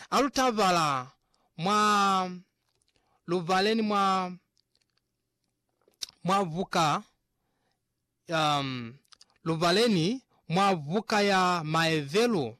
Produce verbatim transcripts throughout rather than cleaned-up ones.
alutavala mwa luvaleni mwa mwavuka um, luvaleni mwavuka ya maevelu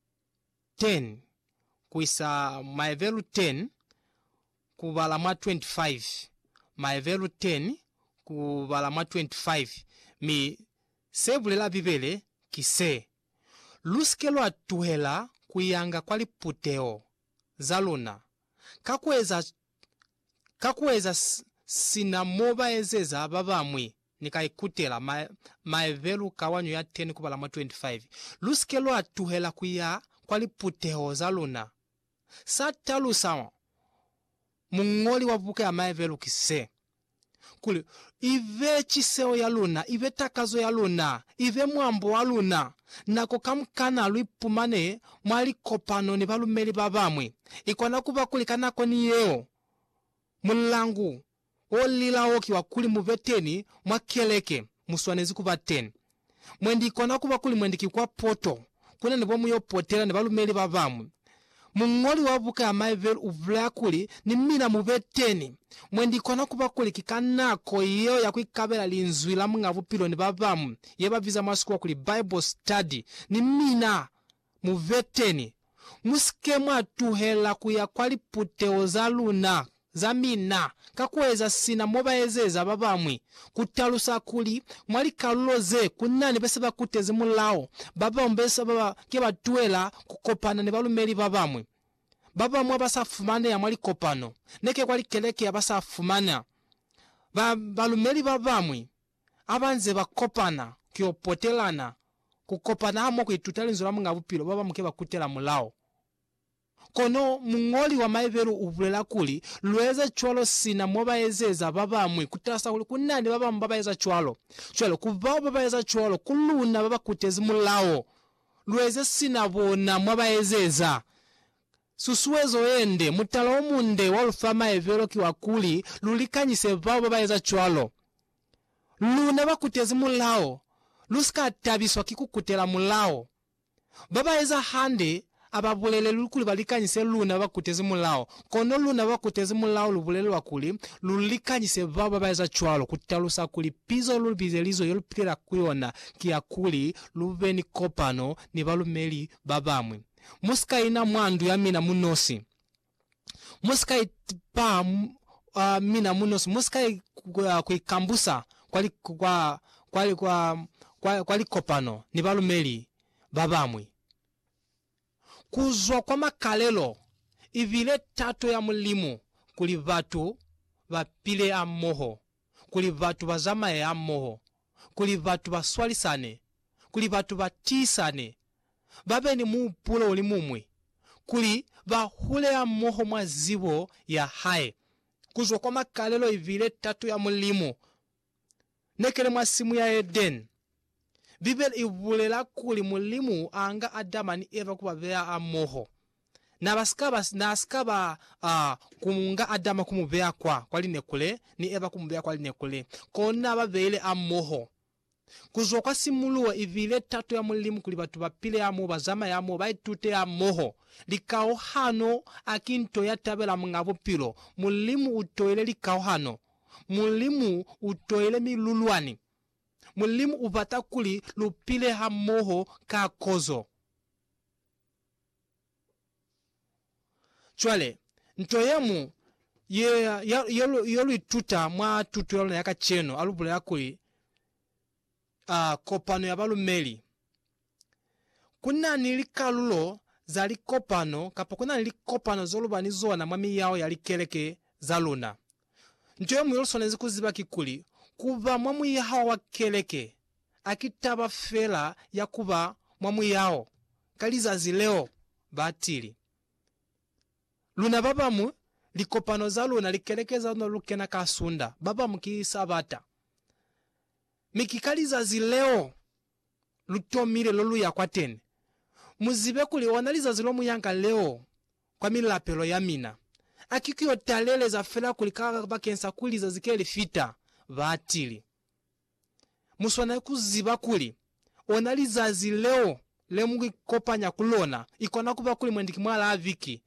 ten kuisa maevelu ten kuvala mwa twenty-five maevelu ten kuvala mwa twenty-five mi sevulela bibele kise lusikelo atuhela kuyanga kwali puteo zaluna kakweza kakweza sinamoba ezeza babamwe nikaikutela ma, maevelu kawanyo ya ten kuvala mwa twenty-five lusikelo atuhela kuya kwali puteo zaluna satalusa mungoli wavuka ya maevelu kise kuli ive chiseo ya luna ive takazo ya luna ive mwambo wa luna nako kamkana lwipumane mwali kopano ni balumeli babamwe ikwana kuba kulikanako ni yeo mulangu olila oki wakuli muveteni mwakeleke muswanezi kuba ten mwendi ikwana kuba kuli mwendiki kwa poto kuna nibo muyo potela ni balumeli babamwe mungoli wavuka ya maevelu uvula kuli ni mina muveteni mwendi kona kuba kuli kikanako iyo ya kuikabela linzwila mungavu pilo ni babamu yeba viza masuku kuli Bible study ni mina muveteni musikemu atuhela kuya kwali puteo za luna za mina kakweza sina moba ezeza babamwe kutalusa kuli mwali kaluloze kunani bese bakuteze mulao baba mbese baba keba tuela kukopana ne balumeli babamwe baba mwa basafumane ya mwali kopano neke kwali keleke ya basafumana ba balumeli babamwe abanze bakopana kyopotelana kukopana hamo kwitutali nzula munga bupilo baba mkeba kutela mulao kono mungoli wa maevelu uvulela kuli luweze chwalo sina moba ezeza babamwe kutalasa kuli kunani baba mbaba eza chwalo chwalo kuvao baba eza chwalo kuluna baba kutezi mulao luweze sina bona moba ezeza susuwezo ende mutala omunde walufa maevelu kiwa kuli lulikanyise vao baba eza chwalo luna bakutezi mulao lusika tabiswa kikukutela mulao baba eza hande ababulele lukuli balikanyise luna bakutezi mulao kono luna bakutezi mulao lubulele wakuli lulikanyise vao baba eza chwalo kutalusa kuli pizo lubizelizo yolupitela kuyona kia kuli luveni kopano ni balumeli babamwe musika ina mwandu ya mina munosi musika ipa uh, mina munosi musika uh, kuikambusa kwali kwa kwali kwa kwali, kwali kopano ni balumeli babamwe kuzwa kwa makalelo ivile tatu ya mulimu kuli vatu vapile amoho kuli vatu bazama ya amoho kuli vatu baswalisane kuli vatu batisane babe ni mupulo uli mumwe kuli bahule amoho mwazibo ya hae kuzwa kwa makalelo ivile tatu ya mulimu nekele mwasimu ya Eden Bibel ivulela kuli mulimu anga Adama ni Eva kubavea amoho na baskaba na askaba uh, kumunga Adama kumuvea kwa kwali nekule ni Eva kumuvea kwali nekule kona bavele amoho kuzwa kwa simuluwa ivile tatu ya mulimu kuli batu bapile amoho bazama ya amoho baitute amoho likao hano akinto ya tabela mungabo pilo mulimu utoile likao hano mulimu utoile miluluani mulimu ubata kuli lupile hamoho ka kozo chwale ntoyemu ye yolu yolu tuta mwa tutu yolu yaka cheno alubule yakuli uh, kopano ya balumeli kuna nilikalulo zali kopano kapa kuna nilikopano zolubani zona mwami yao yalikeleke zaluna ntoyemu yolu sonezi kuziba kikuli kuva mwamu yao wakeleke akitaba fela ya kuva mwamu yao kaliza zileo batili luna babamu likopano za luna likelekeza no lukena kasunda babamu kisabata mikikaliza zileo lutomile lolu ya kwatene muzibe kuli wanaliza zilo muyanga leo kwa milapelo ya mina akikio talele za fela kulikaka bakensa kuliza zikeli fita vatili muswana kuziba kuli onaliza zileo lemungi kopanya kulona ikona kuba kuli mwendiki mwala aviki